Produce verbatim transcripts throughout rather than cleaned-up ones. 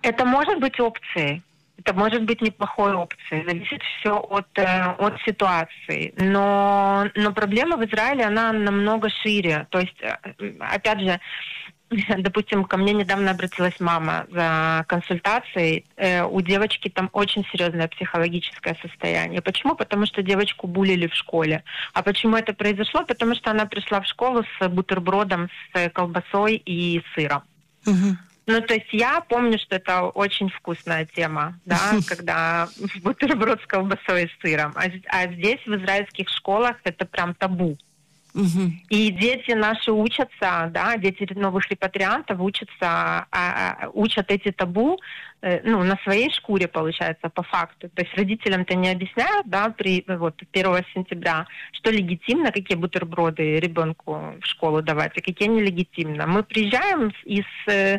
Это может быть опцией. Это может быть неплохой опцией. Зависит все от, э, от ситуации. Но, но проблема в Израиле, она намного шире. То есть, э, опять же, допустим, ко мне недавно обратилась мама за консультацией. Э, у девочки там очень серьезное психологическое состояние. Почему? Потому что девочку булили в школе. А почему это произошло? Потому что она пришла в школу с бутербродом с колбасой и сыром. Угу. Ну, то есть я помню, что это очень вкусная тема, да, когда бутерброд с колбасой и сыром. А, а здесь, в израильских школах, это прям табу. Угу. И дети наши учатся, да, дети новых репатриантов учатся, а, а, учат эти табу, э, ну, на своей шкуре, получается, по факту. То есть родителям-то не объясняют, да, при, вот, первого сентября, что легитимно, какие бутерброды ребенку в школу давать, а какие нелегитимно. Мы приезжаем из... Э,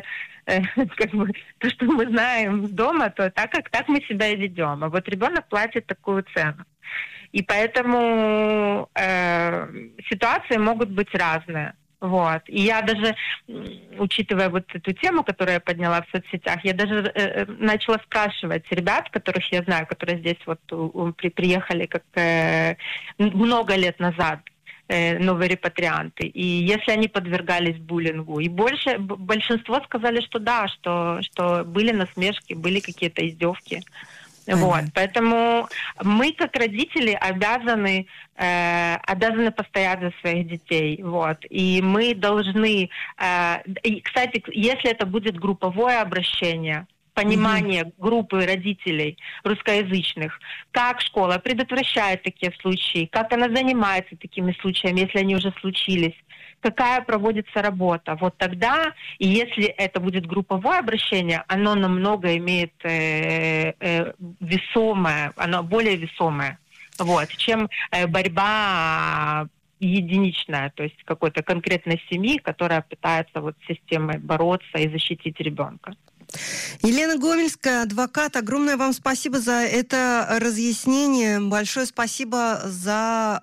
как бы, то, что мы знаем дома, то так, как так мы себя и ведем. А вот ребенок платит такую цену. И поэтому э, ситуации могут быть разные. Вот. И я даже, учитывая вот эту тему, которую я подняла в соцсетях, я даже э, начала спрашивать ребят, которых я знаю, которые здесь вот у, при, приехали как э, много лет назад, новые репатрианты, и если они подвергались буллингу. И больше, большинство сказали, что да, что, что были насмешки, были какие-то издевки. Mm-hmm. Вот. Поэтому мы, как родители, обязаны, э, обязаны постоять за своих детей. Вот. И мы должны... Э, и, кстати, если это будет групповое обращение, понимание mm-hmm. группы родителей русскоязычных, как школа предотвращает такие случаи, как она занимается такими случаями, если они уже случились, какая проводится работа. Вот тогда, и если это будет групповое обращение, оно намного имеет э, э, весомое, оно более весомое, вот, чем э, борьба единичная, то есть какой-то конкретной семьи, которая пытается вот с системой бороться и защитить ребенка. Елена Гомельская, адвокат, огромное вам спасибо за это разъяснение. Большое спасибо за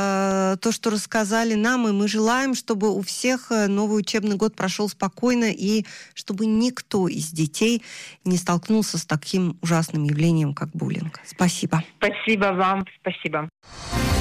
э, то, что рассказали нам. И мы желаем, чтобы у всех новый учебный год прошел спокойно и чтобы никто из детей не столкнулся с таким ужасным явлением, как буллинг. Спасибо. Спасибо вам. Спасибо.